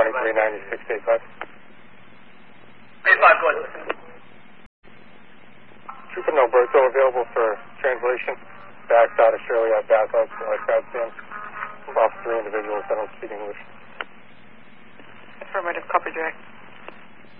239685. 85, go ahead. Trooper Noberto available for translation. Backside of Shirley at backup, crowd stand. Off 3 individuals that don't speak English. Affirmative, copy direct.